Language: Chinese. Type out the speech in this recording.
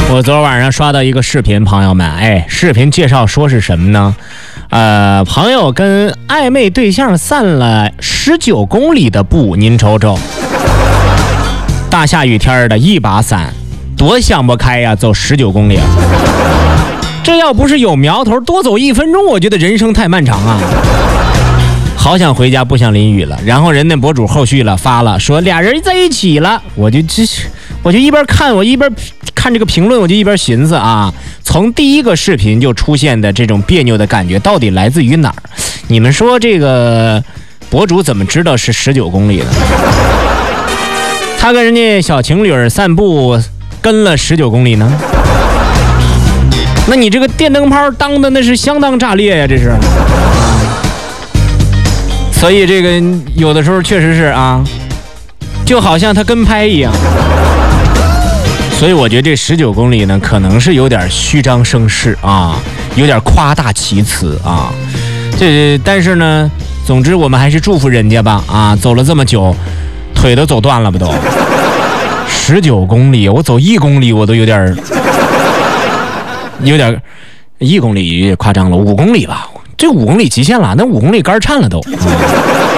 我昨晚上刷到一个视频，朋友们，视频介绍说是什么呢？朋友跟暧昧对象散了19公里的步，您瞅瞅，大下雨天的一把伞，多想不开呀，走19公里。这要不是有苗头，多走1分钟，我觉得人生太漫长啊。好想回家，不想淋雨了。然后人家博主后续了发了，说俩人在一起了，我就一边看，我一边看这个评论，我就一边寻思啊，从第一个视频就出现的这种别扭的感觉，到底来自于哪儿？你们说这个博主怎么知道是19公里的？他跟人家小情侣散步跟了19公里呢？那你这个电灯泡当的那是相当炸裂呀，这是。所以这个有的时候确实是啊，就好像他跟拍一样。所以我觉得这19公里呢，可能是有点虚张声势啊，有点夸大其词啊。但是呢，总之我们还是祝福人家吧啊，走了这么久，腿都走断了不都？19公里，我走1公里我都有点1公里也夸张了，5公里吧。这5公里极限了，那5公里杆颤了都。